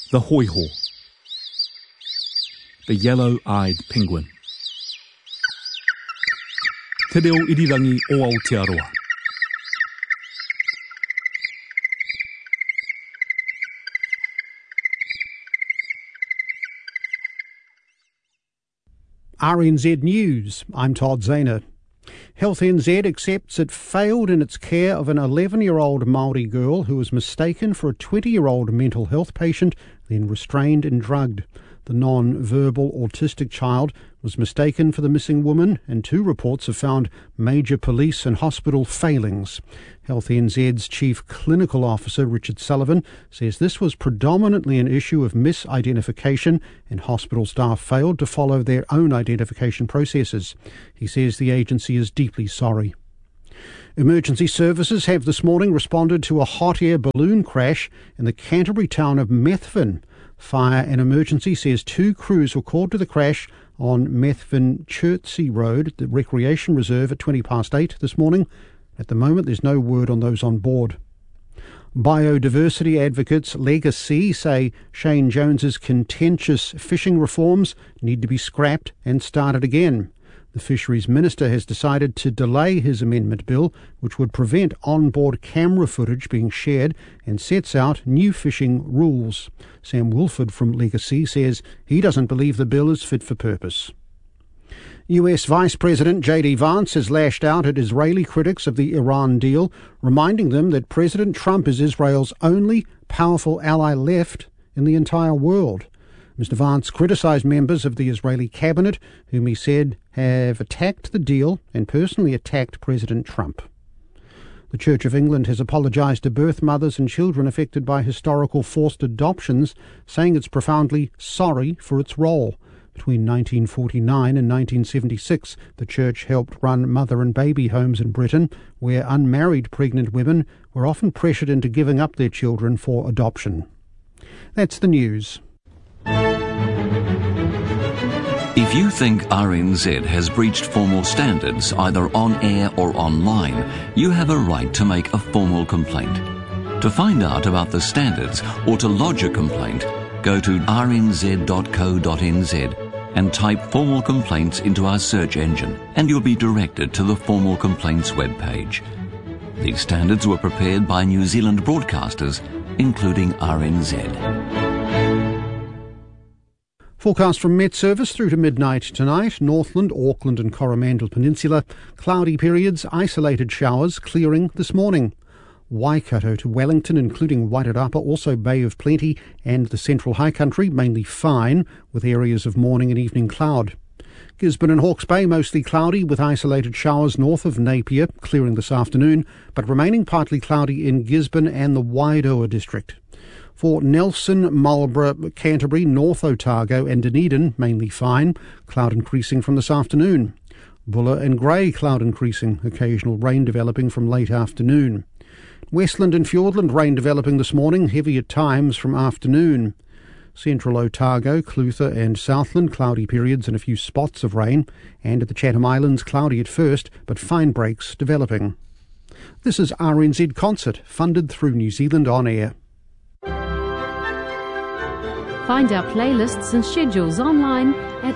The hoiho. The yellow-eyed penguin. Te reo irirangi o Aotearoa. RNZ News, I'm Todd Zahner. Health NZ accepts it failed in its care of an 11-year-old Māori girl who was mistaken for a 20-year-old mental health patient, then restrained and drugged. The non-verbal autistic child was mistaken for the missing woman, and 2 reports have found major police and hospital failings. Health NZ's Chief Clinical Officer Richard Sullivan says this was predominantly an issue of misidentification, and hospital staff failed to follow their own identification processes. He says the agency is deeply sorry. Emergency services have this morning responded to a hot air balloon crash in the Canterbury town of Methven. Fire and Emergency says 2 crews were called to the crash on Methven-Chertsey Road, the recreation reserve, at 8:20 this morning. At the moment, there's no word on those on board. Biodiversity advocates Legacy say Shane Jones's contentious fishing reforms need to be scrapped and started again. The Fisheries Minister has decided to delay his amendment bill, which would prevent on-board camera footage being shared and sets out new fishing rules. Sam Wilford from Legacy says he doesn't believe the bill is fit for purpose. US Vice President J.D. Vance has lashed out at Israeli critics of the Iran deal, reminding them that President Trump is Israel's only powerful ally left in the entire world. Mr. Vance criticised members of the Israeli cabinet, whom he said have attacked the deal and personally attacked President Trump. The Church of England has apologised to birth mothers and children affected by historical forced adoptions, saying it's profoundly sorry for its role. Between 1949 and 1976, the Church helped run mother and baby homes in Britain, where unmarried pregnant women were often pressured into giving up their children for adoption. That's the news. If you think RNZ has breached formal standards, either on air or online, you have a right to make a formal complaint. To find out about the standards or to lodge a complaint, go to rnz.co.nz and type formal complaints into our search engine, and you'll be directed to the formal complaints webpage. These standards were prepared by New Zealand broadcasters, including RNZ. Forecast from Met Service through to midnight tonight. Northland, Auckland and Coromandel Peninsula. Cloudy periods, isolated showers, clearing this morning. Waikato to Wellington, including Wairarapa, also Bay of Plenty, and the Central High Country, mainly fine, with areas of morning and evening cloud. Gisborne and Hawke's Bay, mostly cloudy, with isolated showers north of Napier, clearing this afternoon, but remaining partly cloudy in Gisborne and the Waidoa district. For Nelson, Marlborough, Canterbury, North Otago and Dunedin, mainly fine, cloud increasing from this afternoon. Buller and Grey, cloud increasing, occasional rain developing from late afternoon. Westland and Fiordland, rain developing this morning, heavy at times from afternoon. Central Otago, Clutha and Southland, cloudy periods and a few spots of rain. And at the Chatham Islands, cloudy at first, but fine breaks developing. This is RNZ Concert, funded through New Zealand On Air. Find our playlists and schedules online at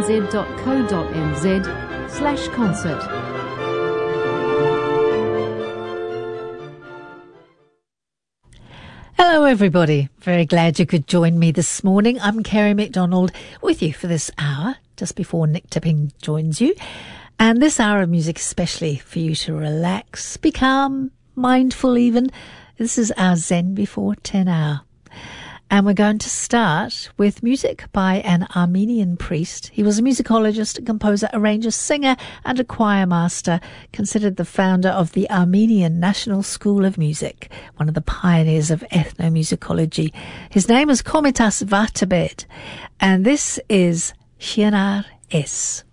rnz.co.nz/concert. Hello everybody, very glad you could join me this morning. I'm Kerry McDonald with you for this hour, just before Nick Tipping joins you. And this hour of music especially for you to relax, be calm, mindful even. This is our Zen Before 10 hour. And we're going to start with music by an Armenian priest. He was a musicologist, a composer, arranger, singer, and a choir master, considered the founder of the Armenian National School of Music, one of the pioneers of ethnomusicology. His name is Komitas Vahtabed, and this is Shianar S.